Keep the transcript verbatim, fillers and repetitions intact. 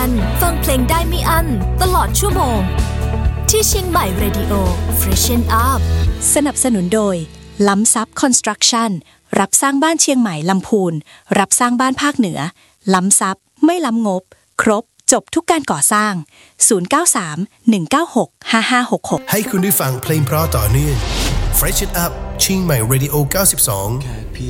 ฟังเพลงได้ไม่อั้นตลอดชั่วโมงที่เชียงใหม่ Radio Freshen Up สนับสนุนโดยล้ำซับคอนสตรักชั่นรับสร้างบ้านเชียงใหม่ลำพูนรับสร้างบ้านภาคเหนือล้ำซับไม่ล้ำงบครบจบทุกการก่อสร้างศูนย์ เก้า สาม หนึ่ง เก้า หก ห้า ห้า หก หกให้คุณได้ฟังเพลงเพราะต่อเนื่อง Fresh It Up เชียงใหม่ Radio เก้าสิบสอง